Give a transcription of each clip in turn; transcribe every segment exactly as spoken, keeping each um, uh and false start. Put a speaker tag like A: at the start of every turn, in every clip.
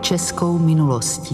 A: českou minulostí.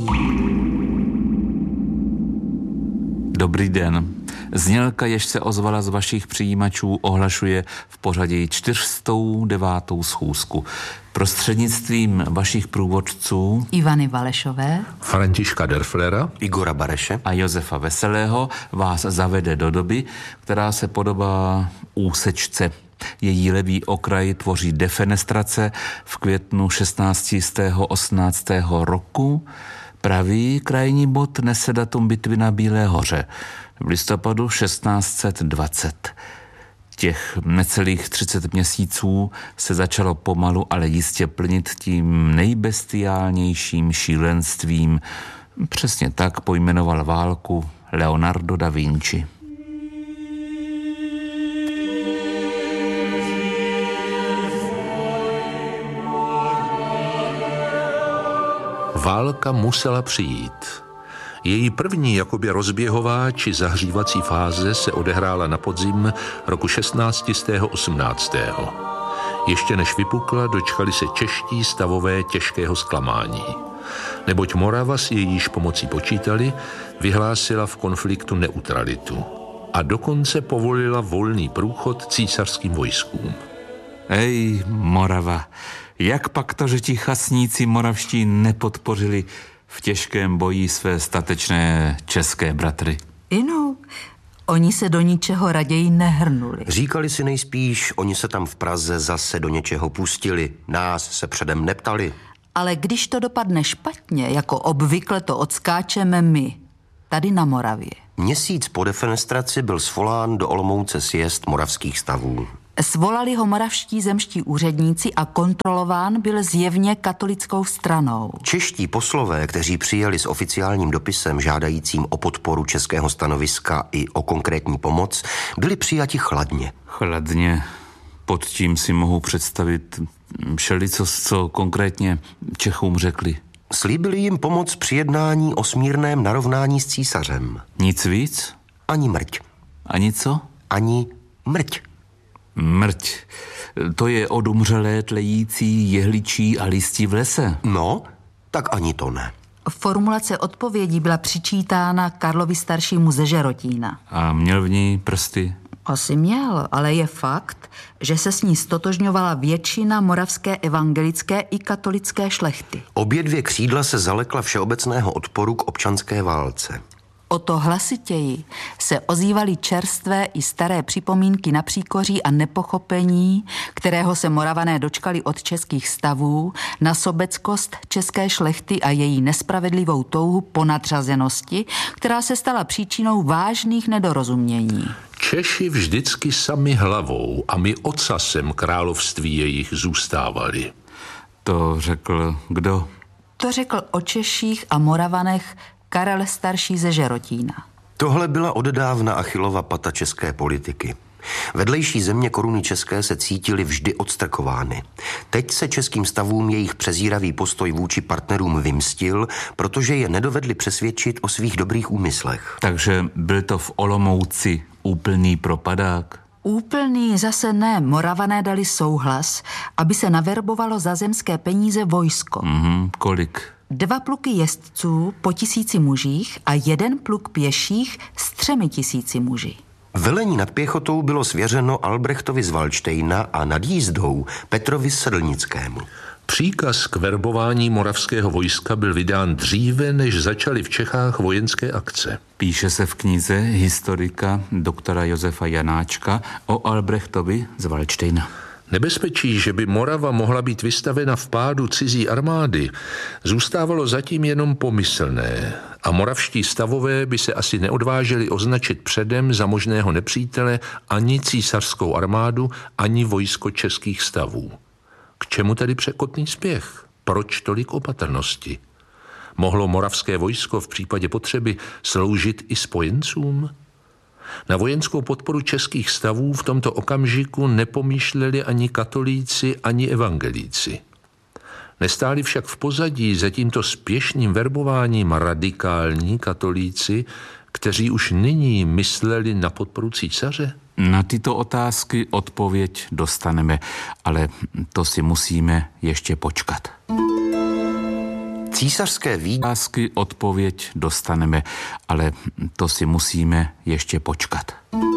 B: Dobrý den. Znělka, jež se ozvala z vašich přijímačů, ohlašuje v pořadí čtyřstou devátou schůzku. Prostřednictvím vašich průvodců
A: Ivany Valešové,
C: Františka Derflera,
D: Igora Bareše
B: a Josefa Veselého vás zavede do doby, která se podobá úsečce. Její levý okraj tvoří defenestrace v květnu šestnáctého osmnáctého roku. Pravý krajní bod nese datum bitvy na Bílé hoře v listopadu šestnáct set dvacet. Těch necelých třicet měsíců se začalo pomalu, ale jistě plnit tím nejbestiálnějším šílenstvím. Přesně tak pojmenoval válku Leonardo da Vinci.
C: Válka musela přijít. Její první jakoby rozběhová či zahřívací fáze se odehrála na podzim roku šestnáct set osmnáct. Ještě než vypukla, dočkali se čeští stavové těžkého zklamání. Neboť Morava, s jejíž pomocí počítali, vyhlásila v konfliktu neutralitu a dokonce povolila volný průchod císařským vojskům.
B: Ej, Morava, jak pak to, že ti chasníci moravští nepodpořili v těžkém boji své statečné české bratry?
A: Inu, oni se do ničeho raději nehrnuli.
D: Říkali si nejspíš, oni se tam v Praze zase do něčeho pustili, nás se předem neptali.
A: Ale když to dopadne špatně, jako obvykle to odskáčeme my, tady na Moravě.
D: Měsíc po defenestraci byl svolán do Olomouce sjezd moravských stavů.
A: Svolali ho moravští zemští úředníci a kontrolován byl zjevně katolickou stranou.
D: Čeští poslové, kteří přijeli s oficiálním dopisem žádajícím o podporu českého stanoviska i o konkrétní pomoc, byli přijati chladně.
B: Chladně. Pod tím si mohu představit všelico, co konkrétně Čechům řekli.
D: Slíbili jim pomoc při jednání o smírném narovnání s císařem.
B: Nic víc?
D: Ani mrť.
B: Ani co?
D: Ani mrť.
B: Mrť. To je odumřelé tlející jehličí a listí v lese.
D: No, tak ani to ne.
A: Formulace odpovědí byla přičítána Karlovi staršímu ze Žerotína.
B: A měl v ní prsty?
A: Asi měl, ale je fakt, že se s ní stotožňovala většina moravské evangelické i katolické šlechty.
D: Obě dvě křídla se zalekla všeobecného odporu k občanské válce.
A: O to hlasitěji se ozývaly čerstvé i staré připomínky na příkoří a nepochopení, kterého se Moravané dočkali od českých stavů, na sobeckost české šlechty a její nespravedlivou touhu po nadřazenosti, která se stala příčinou vážných nedorozumění.
C: Češi vždycky sami hlavou a my ocasem království jejich zůstávali.
B: To řekl kdo?
A: To řekl o Češích a Moravanech Karel starší ze Žerotína.
D: Tohle byla oddávna Achillova pata české politiky. Vedlejší země koruny české se cítily vždy odstrkovány. Teď se českým stavům jejich přezíravý postoj vůči partnerům vymstil, protože je nedovedli přesvědčit o svých dobrých úmyslech.
B: Takže byl to v Olomouci úplný propadák?
A: Úplný zase ne. Moravané dali souhlas, aby se naverbovalo za zemské peníze vojsko.
B: Mhm, kolik?
A: Dva pluky jezdců po tisíci mužích a jeden pluk pěších s třemi tisíci muži.
D: Velení nad pěchotou bylo svěřeno Albrechtovi z Valdštejna a nad jízdou Petrovi Sedlnickému.
C: Příkaz k verbování moravského vojska byl vydán dříve, než začaly v Čechách vojenské akce.
B: Píše se v knize historika doktora Josefa Janáčka o Albrechtovi z Valdštejna.
C: Nebezpečí, že by Morava mohla být vystavena vpádu cizí armády, zůstávalo zatím jenom pomyslné a moravští stavové by se asi neodvážili označit předem za možného nepřítele ani císařskou armádu, ani vojsko českých stavů. K čemu tedy překotný spěch? Proč tolik opatrnosti? Mohlo moravské vojsko v případě potřeby sloužit i spojencům? Na vojenskou podporu českých stavů v tomto okamžiku nepomýšleli ani katolíci, ani evangelíci. Nestáli však v pozadí za tímto spěšným verbováním radikální katolíci, kteří už nyní mysleli na podporu císaře?
B: Na tyto otázky odpověď dostaneme, ale to si musíme ještě počkat.
D: Císařské Vídni...
B: Otázky odpověď dostaneme, ale to si musíme ještě počkat.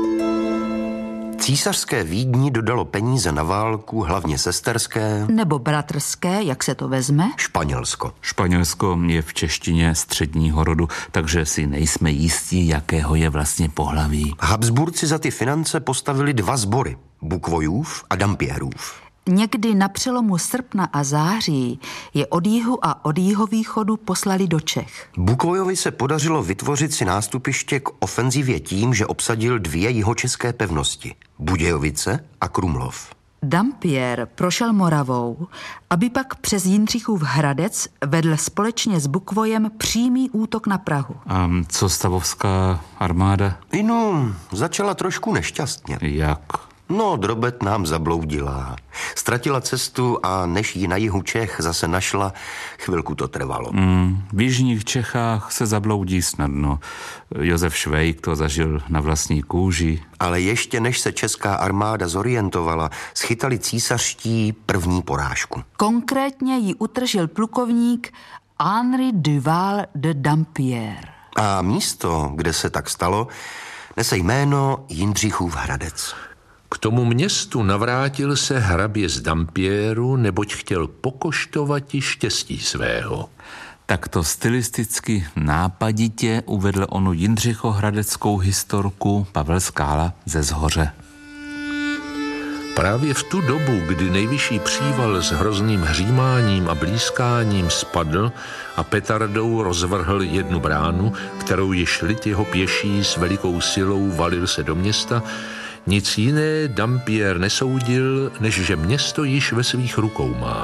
D: Císařské Vídni dodalo peníze na válku, hlavně sesterské...
A: Nebo bratrské, jak se to vezme?
D: Španělsko.
B: Španělsko je v češtině středního rodu, takže si nejsme jistí, jakého je vlastně pohlaví.
D: Habsburci za ty finance postavili dva sbory, Bukvojův a Dampierův.
A: Někdy na přelomu srpna a září je od jihu a od jihovýchodu poslali do Čech.
D: Bukvojovi se podařilo vytvořit si nástupiště k ofenzivě tím, že obsadil dvě jihočeské pevnosti, Budějovice a Krumlov.
A: Dampier prošel Moravou, aby pak přes Jindřichův Hradec vedl společně s Bukvojem přímý útok na Prahu.
B: A co stavovská armáda?
D: Inu, začala trošku nešťastně.
B: Jak?
D: No, Drobet nám zabloudila. Ztratila cestu a než ji na jihu Čech zase našla, chvilku to trvalo.
B: Mm, v jižních Čechách se zabloudí snadno. Josef Švejk to zažil na vlastní kůži.
D: Ale ještě než se česká armáda zorientovala, schytali císařští první porážku.
A: Konkrétně ji utržil plukovník Henri Duval de Dampierre.
D: A místo, kde se tak stalo, nese jméno Jindřichův Hradec.
C: K tomu městu navrátil se hrabě z Dampieru, neboť chtěl pokoštovati štěstí svého.
B: Takto stylisticky nápaditě uvedl onu jindřichohradeckou historku Pavel Skála ze Zhoře.
C: Právě v tu dobu, kdy nejvyšší příval s hrozným hřímáním a blízkáním spadl a petardou rozvrhl jednu bránu, kterou již lid jeho pěší s velikou silou valil se do města, nic jiné Dampier nesoudil, než že město již ve svých rukou má.